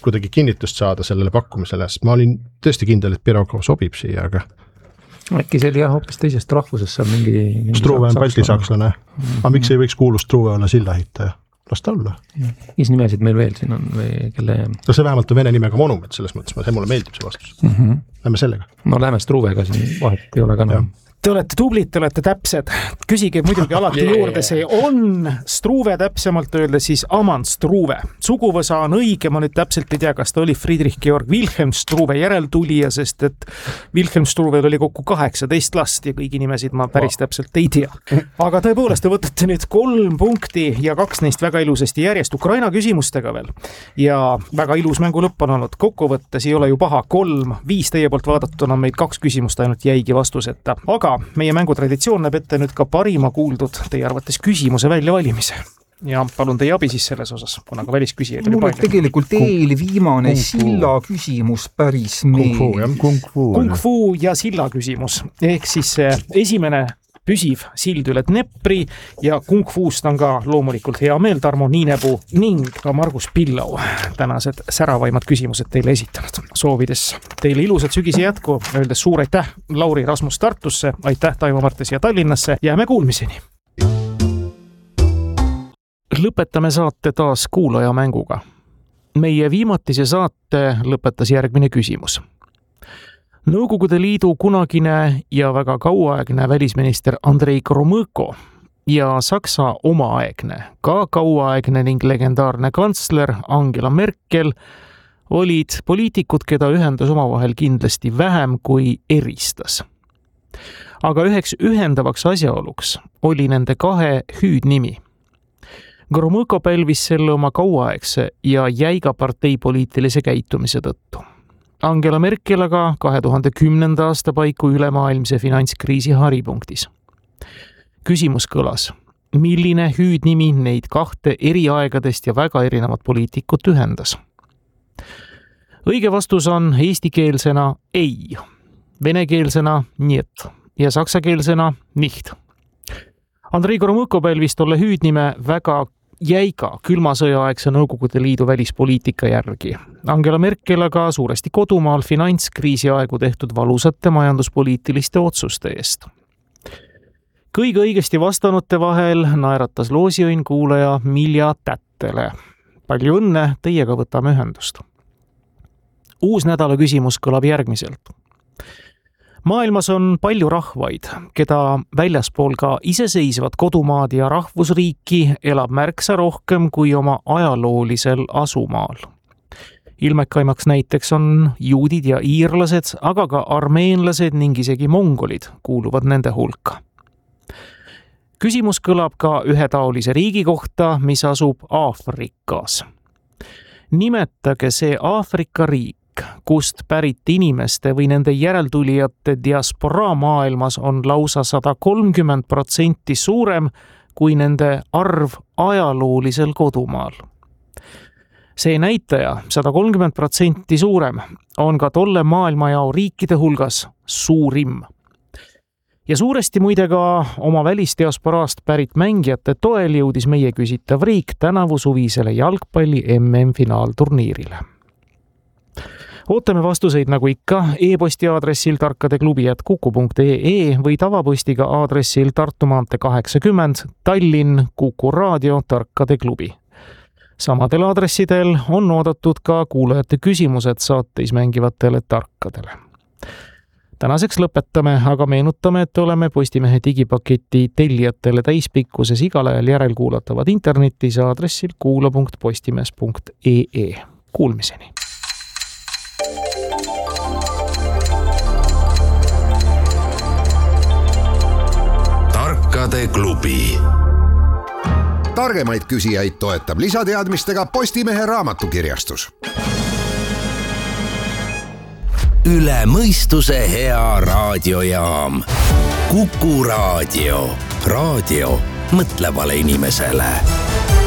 kuidagi kinnitust saada sellele pakkumisele, sest ma olin tõesti kindel, et Pirogov sobib siia, aga äkki see oli hoopis teisest rahvusest seal mingi Struve on baltisakslane. Aga miks ei võiks kuulu Struve olla sillahitaja? Las ta olla. Mis nimesid meil veel siin on? Või kelle... No see vähemalt on vene nimega monument, selles mõttes, see mulle meeldib see vastus. Lähme sellega. No lähme Struvega siin vahet ei ole ka enam. Te olete tublid, te olete täpsed. Küsige muidugi alati juurde, see on Struve täpsemalt öelda siis Aman Struve. Suguvõsa on õige, ma nüüd täpselt ei tea, kas ta oli Friedrich Georg Wilhelm Struve järeltulija, sest et Wilhelm Struvel oli kokku 18 last ja kõigi nimesid ma päris täpselt ei tea. Aga tõepoolest, te võtate nüüd 3 punkti ja 2 neist väga ilusasti järjest Ukraina küsimustega veel. Ja väga ilus mängu lõpp on olnud. Kokkuvõttes ei ole ju paha 3, 5 teie poolt vaadatuna on meid 2 küsimust ainult jäigi vastuseta. Aga meie mängutraditsioon näeb ette nüüd ka parima kuuldud teie arvates küsimuse väljavalimise. Ja palun teie abi siis selles osas, kuna ka välisküsijaid oli palju. Tegelikult eelviimane silla küsimus päris meeldis. Kung fu ja silla küsimus. Ehk siis esimene püsiv sild üle Dnepri ja Kung Fuust on ka loomulikult hea meel Tarmo Niinepuu ning ka Margus Pillau. Tänased säravaimad küsimused teile esitanud. Soovides teile ilusat sügise jätku, öeldes suur aitäh Lauri Rasmus Tartusse, aitäh Taivo Martes ja Tallinnasse, jääme kuulmiseni. Lõpetame saate taas kuulaja mänguga. Meie viimatise saate lõpetas järgmine küsimus. Nõukogude Liidu kunagine ja väga kauaaegne välisminister Andrei Gromõko ja Saksa omaaegne, ka kauaaegne ning legendaarne kantsler Angela Merkel olid poliitikud, keda ühendas omavahel kindlasti vähem kui eristas. Aga üheks ühendavaks asjaoluks oli nende 2 hüüdnimi. Gromõko pälvis selle oma kauaaegse ja jäiga parteipoliitilise käitumise tõttu. Angela Merkel aga 2010. aasta paiku ülemaailmse finantskriisi haripunktis. Küsimus kõlas, milline hüüdnimi neid 2 eri aegadest ja väga erinevat poliitikut ühendas? Õige vastus on eestikeelsena ei, venekeelsena niet ja saksakeelsena nicht. Andrei Gromõko pälvis tolle hüüdnime väga jäiga külma sõjaaegse Nõukogude Liidu välispoliitika järgi. Angela Merkel aga suuresti kodumaal finantskriisi aegu tehtud valusate majanduspoliitiliste otsuste eest. Kõige õigesti vastanute vahel naeratas loosiõnn kuulaja Milja Tättele. Palju õnne, teiega võtame ühendust. Uus nädala küsimus kõlab järgmiselt. Maailmas on palju rahvaid, keda väljaspool ka iseseisvat kodumaad ja rahvusriiki elab märksa rohkem kui oma ajaloolisel asumaal. Ilmekaimaks näiteks on juudid ja iirlased, aga ka armeenlased ning isegi mongolid kuuluvad nende hulka. Küsimus kõlab ka ühetaolise riigi kohta, mis asub Aafrikas. Nimetage see Aafrika riik, kust pärit inimeste või nende järeltulijate diasporaa maailmas on lausa 130% suurem kui nende arv ajaloolisel kodumaal. See näitaja, 130% suurem, on ka tolle maailmajao riikide hulgas suurim. Ja suuresti muide ka oma välisdiasporaast pärit mängijate toel jõudis meie küsitav riik tänavu suvisele jalgpalli MM-finaalturniirile. Ootame vastuseid nagu ikka e-posti aadressil tarkadeklubi@kuku.ee või tavapostiga aadressil Tartu maantee 80 Tallinn Kuku Raadio Tarkade Klubi. Samadel aadressidel on oodatud ka kuulajate küsimused saateis mängivatele tarkadele. Tänaseks lõpetame, aga meenutame, et oleme Postimehe digipaketi tellijatele täispikkuses igal ajal järelkuulatavad internetis aadressil kuula.postimees.ee. Kuulmiseni! Tarkade klubi. Targemaid küsijaid toetab lisateadmistega Postimehe raamatukirjastus. Üle mõistuse hea raadiojaam. Kuku Raadio. Raadio mõtlevale inimesele.